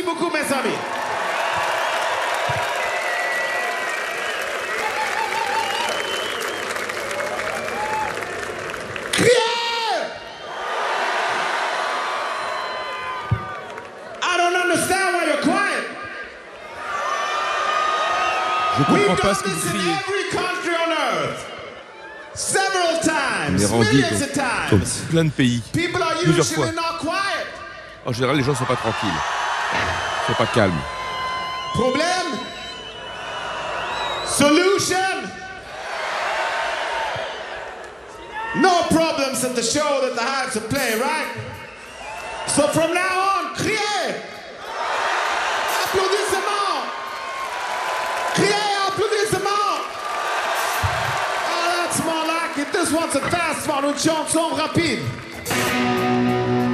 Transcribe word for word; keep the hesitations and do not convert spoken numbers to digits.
beaucoup, mes amis. Criez! I don't understand why you're quiet. Je We've comprends pas done ce que this vous in criez. every country on earth. Several On times, est rendu millions of dans times. plein de pays. People are Plusieurs fois. usually not quiet. En général, les gens sont pas tranquilles. Ils sont pas calmes. Problème? Solution? No problems at the show that the Hives are playing, right? So from now on, criez! Applaudissements! Criez, applaudissements! Oh, that's more like it. This one's a fast one, une chanson rapide.